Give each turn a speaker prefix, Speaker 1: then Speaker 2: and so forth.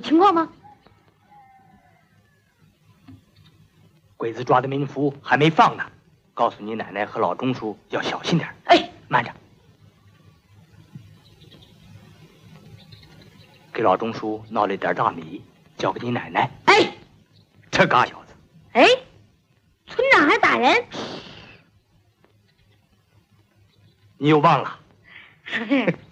Speaker 1: 有情况吗？
Speaker 2: 鬼子抓的民夫还没放呢，告诉你奶奶和老钟叔要小心点。
Speaker 1: 哎，
Speaker 2: 慢着，给老钟叔闹了一点大米，交给你奶奶。
Speaker 1: 哎，
Speaker 2: 这嘎小子，
Speaker 1: 哎，村长还打人？
Speaker 2: 你又忘了？